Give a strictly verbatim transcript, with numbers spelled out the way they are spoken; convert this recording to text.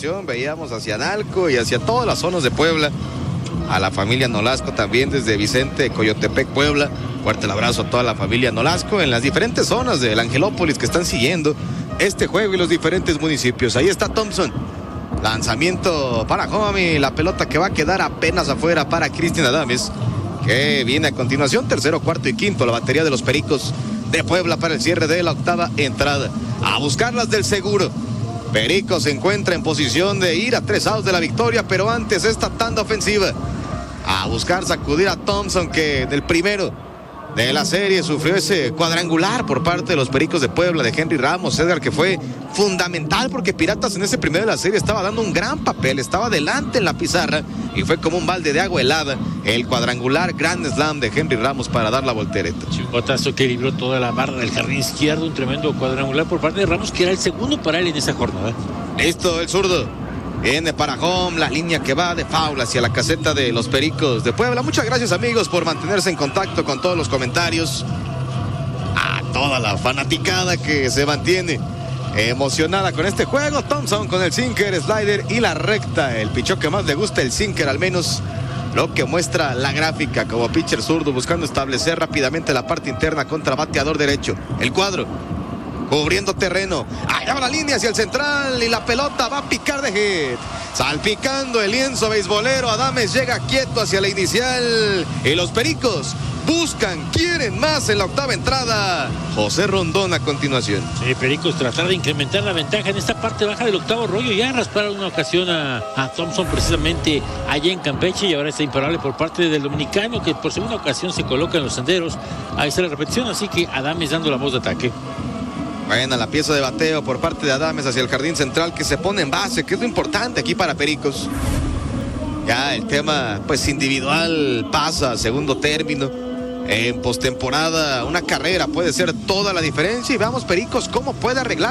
continuación veíamos hacia Analco y hacia todas las zonas de Puebla. A la familia Nolasco también desde Vicente, Coyotepec, Puebla. Fuerte el abrazo a toda la familia Nolasco en las diferentes zonas del Angelópolis que están siguiendo este juego y los diferentes municipios. Ahí está Thompson. Lanzamiento para Homie. La pelota que va a quedar apenas afuera para Cristian Adames, que viene a continuación. Tercero, cuarto y quinto. La batería de los Pericos de Puebla para el cierre de la octava entrada. A buscarlas del seguro. Pericos se encuentra en posición de ir a tres outs de la victoria, pero antes esta tanda ofensiva. A buscar sacudir a Thompson, que del primero de la serie sufrió ese cuadrangular por parte de los Pericos de Puebla, de Henry Ramos, Edgar, que fue fundamental porque Piratas en ese primero de la serie estaba dando un gran papel, estaba delante en la pizarra y fue como un balde de agua helada el cuadrangular Grand Slam de Henry Ramos para dar la voltereta. Chicotazo que libró toda la barra del jardín izquierdo, un tremendo cuadrangular por parte de Ramos, que era el segundo para él en esa jornada. Listo, el zurdo. Viene para home, la línea que va de foul hacia la caseta de los Pericos de Puebla. Muchas gracias, amigos, por mantenerse en contacto con todos los comentarios. A toda la fanaticada que se mantiene emocionada con este juego. Thompson con el sinker, slider y la recta. El pichó que más le gusta, el sinker, al menos lo que muestra la gráfica como pitcher zurdo, buscando establecer rápidamente la parte interna contra bateador derecho. El cuadro cubriendo terreno, allá va la línea hacia el central y la pelota va a picar de hit, salpicando el lienzo beisbolero. Adames llega quieto hacia la inicial y los Pericos buscan, quieren más en la octava entrada. José Rondón a continuación. Sí, Pericos tratar de incrementar la ventaja en esta parte baja del octavo rollo. Ya rasparon una ocasión a, a Thompson precisamente allá en Campeche y ahora está imparable por parte del dominicano, que por segunda ocasión se coloca en los senderos. Ahí está la repetición, así que Adames dando la voz de ataque. Buena la pieza de bateo por parte de Adames hacia el jardín central, que se pone en base, que es lo importante aquí para Pericos. Ya el tema pues individual pasa a segundo término. En postemporada una carrera puede ser toda la diferencia y veamos Pericos cómo puede arreglar